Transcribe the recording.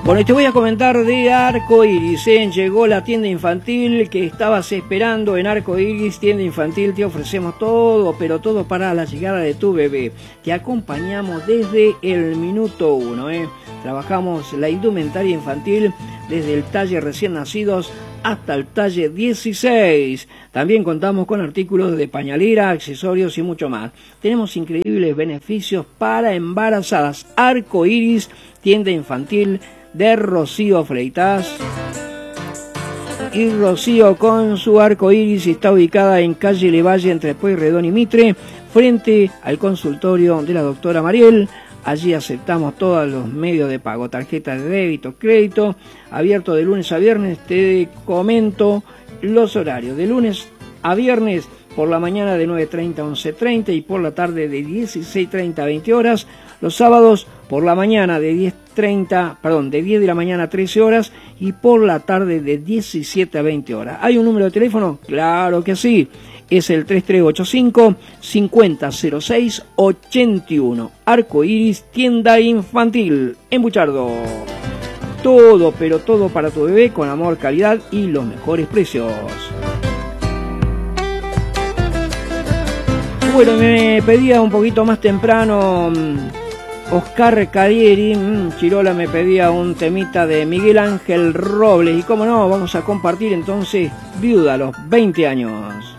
Bueno, y te voy a comentar de Arco Iris, llegó la tienda infantil que estabas esperando. En Arco Iris, tienda infantil, te ofrecemos todo, pero todo para la llegada de tu bebé. Te acompañamos desde el minuto 1, Trabajamos la indumentaria infantil desde el talle recién nacidos hasta el talle 16. También contamos con artículos de pañalera, accesorios y mucho más. Tenemos increíbles beneficios para embarazadas. Arco Iris, tienda infantil de Rocío Freitas. Y Rocío con su Arco Iris está ubicada en calle Levalle entre Pueyrredón y Mitre, frente al consultorio de la doctora Mariel. Allí aceptamos todos los medios de pago, tarjetas de débito, crédito, abierto de lunes a viernes. Te comento los horarios: de lunes a viernes por la mañana de 9:30 a 11:30 y por la tarde de 16:30 a 20 horas. Los sábados por la mañana de 10 de la mañana a 13 horas y por la tarde de 17 a 20 horas. ¿Hay un número de teléfono? Claro que sí. Es el 3385-500681. Arco Iris, tienda infantil en Buchardo. Todo, pero todo para tu bebé con amor, calidad y los mejores precios. Bueno, me pedía un poquito más temprano Oscar Cadieri, Chirola me pedía un temita de Miguel Ángel Robles. Y cómo no, vamos a compartir entonces Viuda a los 20 años.